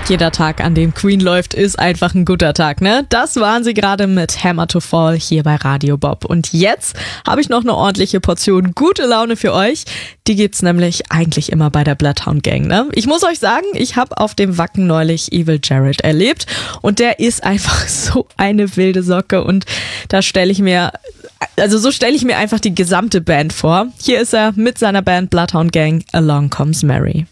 Jeder Tag, an dem Queen läuft, ist einfach ein guter Tag, ne? Das waren sie gerade mit Hammer to Fall hier bei Radio Bob. Und jetzt habe ich noch eine ordentliche Portion gute Laune für euch. Die gibt's nämlich eigentlich immer bei der Bloodhound Gang, ne? Ich muss euch sagen, ich habe auf dem Wacken neulich Evil Jared erlebt und der ist einfach so eine wilde Socke und so stelle ich mir einfach die gesamte Band vor. Hier ist er mit seiner Band Bloodhound Gang, Along Comes Mary.